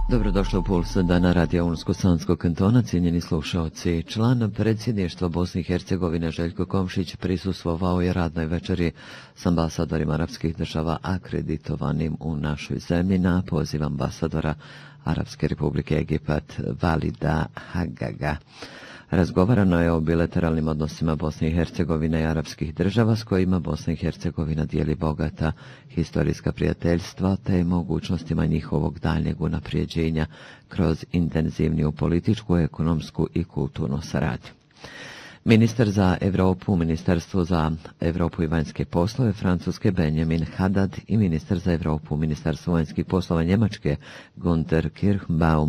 Dobrodošli u Puls dana Radija Unsko-Sanskog kantona, cijenjeni slušaoci. Član predsjedništva Bosne i Hercegovine Željko Komšić prisustvovao je radnoj večeri s ambasadorima arapskih država akreditovanim u našoj zemlji na poziv ambasadora Arapske republike Egipat Valida Hagaga. Razgovarano je o bilateralnim odnosima Bosne i Hercegovine i arapskih država s kojima Bosna i Hercegovina dijeli bogata historijska prijateljstva te mogućnostima njihovog daljnjeg unaprijeđenja kroz intenzivniju političku, ekonomsku i kulturnu saradnju. Ministar za Evropu u Ministarstvu za Evropu i vanjske poslove Francuske Benjamin Haddad i ministar za Evropu u Ministarstvu vanjskih poslova Njemačke Günther Kirchbaum